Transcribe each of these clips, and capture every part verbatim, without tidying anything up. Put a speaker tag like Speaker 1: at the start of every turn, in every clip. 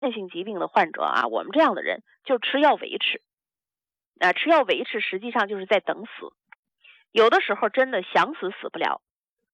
Speaker 1: 慢性疾病的患者啊，我们这样的人就吃药维持。啊，吃药维持实际上就是在等死。有的时候真的想死死不了，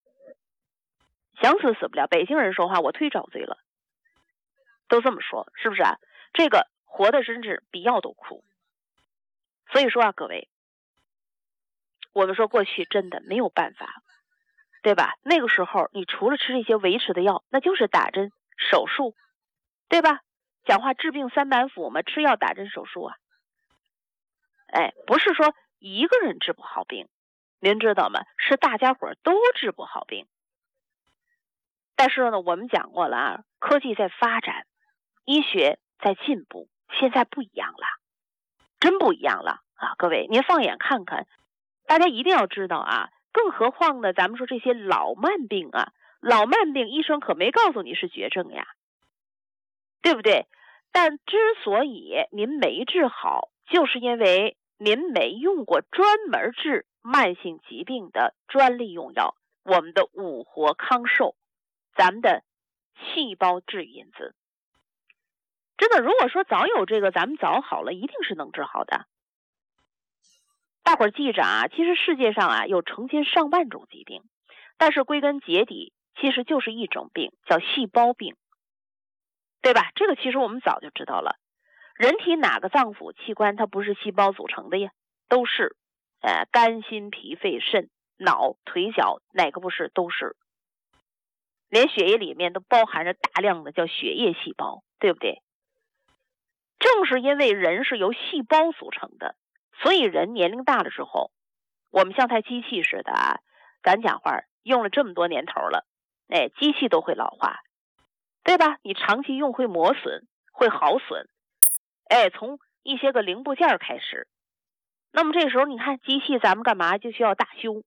Speaker 1: 想死死不了。北京人说话，我忒遭罪了，都这么说，是不是啊？这个活的真是比药都苦。所以说啊，各位，我们说过去真的没有办法，对吧？那个时候你除了吃这些维持的药，那就是打针手术，对吧？讲话治病三板斧嘛，吃药打针手术啊。哎，不是说一个人治不好病，您知道吗？是大家伙都治不好病。但是呢，我们讲过了啊，科技在发展，医学在进步，现在不一样了，真不一样了啊！各位，您放眼看看，大家一定要知道啊。更何况呢，咱们说这些老慢病啊，老慢病医生可没告诉你是绝症呀，对不对？但之所以您没治好，就是因为您没用过专门治慢性疾病的专利用药，我们的五活康寿，咱们的细胞治愈因子。真的，如果说早有这个，咱们早好了，一定是能治好的。大伙儿记着啊，其实世界上啊有成千上万种疾病，但是归根结底其实就是一种病，叫细胞病，对吧？这个其实我们早就知道了。人体哪个脏腑器官它不是细胞组成的呀？都是，呃，肝、心、脾、肺、肾、脑、腿脚，哪个不是？都是。连血液里面都包含着大量的叫血液细胞，对不对？正是因为人是由细胞组成的，所以人年龄大了之后，我们像台机器似的啊，咱讲话用了这么多年头了，哎，机器都会老化，对吧？你长期用会磨损，会耗损，哎，从一些个零部件开始。那么这时候你看机器咱们干嘛就需要大修，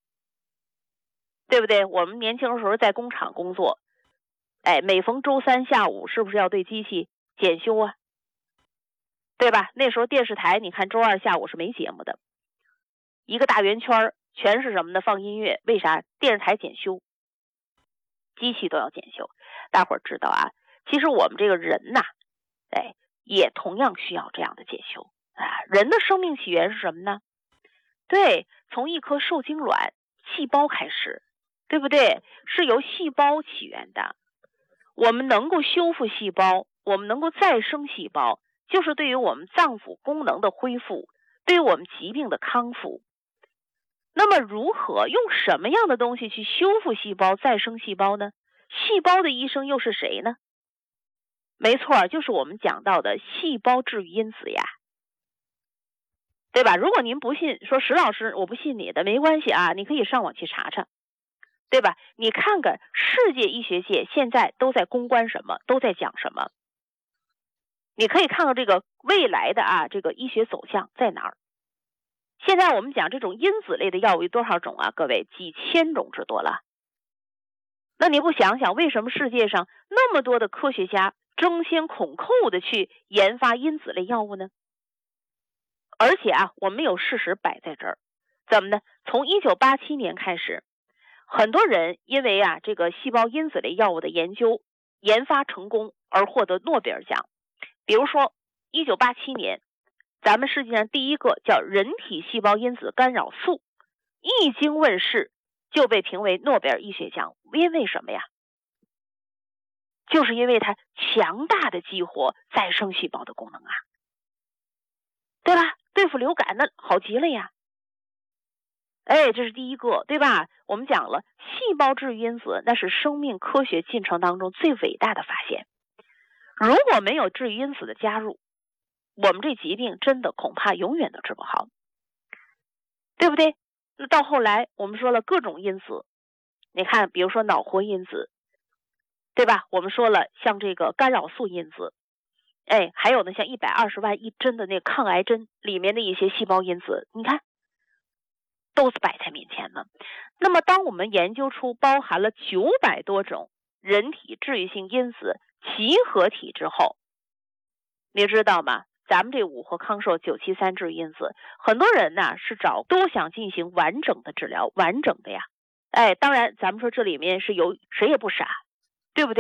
Speaker 1: 对不对？我们年轻的时候在工厂工作，哎，每逢周三下午是不是要对机器检修啊？对吧？那时候电视台你看周二下午是没节目的，一个大圆圈全是什么呢？放音乐。为啥？电视台检修，机器都要检修。大伙儿知道啊，其实我们这个人呐，哎，也同样需要这样的检修啊。人的生命起源是什么呢？对，从一颗受精卵细胞开始，对不对？是由细胞起源的。我们能够修复细胞，我们能够再生细胞，就是对于我们脏腑功能的恢复，对于我们疾病的康复。那么如何用什么样的东西去修复细胞、再生细胞呢？细胞的医生又是谁呢？没错，就是我们讲到的细胞治愈因子呀，对吧？如果您不信，说石老师我不信你的，没关系啊，你可以上网去查查，对吧？你看看世界医学界现在都在攻关什么，都在讲什么，你可以看到这个未来的啊，这个医学走向在哪儿。现在我们讲这种因子类的药物有多少种啊？各位，几千种之多了。那你不想想，为什么世界上那么多的科学家争先恐后的去研发因子类药物呢？而且啊，我们有事实摆在这儿，怎么呢？从一九八七年开始，很多人因为啊这个细胞因子类药物的研究研发成功而获得诺贝尔奖。比如说一九八七年，咱们世界上第一个叫人体细胞因子干扰素一经问世就被评为诺贝尔医学奖。因为什么呀？就是因为它强大的激活再生细胞的功能啊，对吧？对付流感那好极了呀。哎，这是第一个，对吧？我们讲了细胞治愈因子，那是生命科学进程当中最伟大的发现。如果没有治愈因子的加入，我们这疾病真的恐怕永远都治不好，对不对？那到后来我们说了各种因子，你看比如说脑活因子，对吧？我们说了像这个干扰素因子，哎，还有呢像一百二十万一针的那个抗癌针里面的一些细胞因子，你看都是摆在面前的。那么当我们研究出包含了九百多种人体治愈性因子集合体之后，你知道吗？咱们这五活康寿九七三治愈因子，很多人呢是找都想进行完整的治疗，完整的呀。哎，当然咱们说这里面是有谁也不傻，对不对？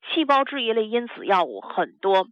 Speaker 1: 细胞质一类因子药物很多，